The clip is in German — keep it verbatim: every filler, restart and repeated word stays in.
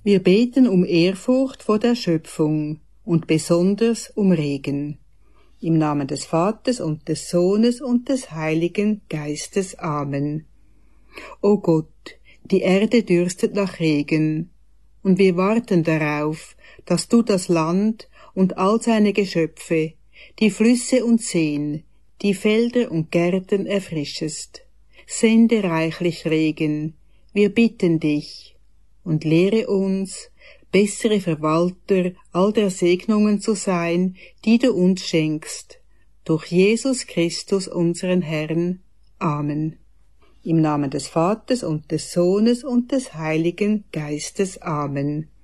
Wir beten um Ehrfurcht vor der Schöpfung und besonders um Regen. Im Namen des Vaters und des Sohnes und des Heiligen Geistes. Amen. O Gott, die Erde dürstet nach Regen, und wir warten darauf, dass du das Land und all seine Geschöpfe, die Flüsse und Seen, die Felder und Gärten erfrischest. Sende reichlich Regen, wir bitten dich, und lehre uns, bessere Verwalter all der Segnungen zu sein, die du uns schenkst. Durch Jesus Christus, unseren Herrn. Amen. Im Namen des Vaters und des Sohnes und des Heiligen Geistes. Amen.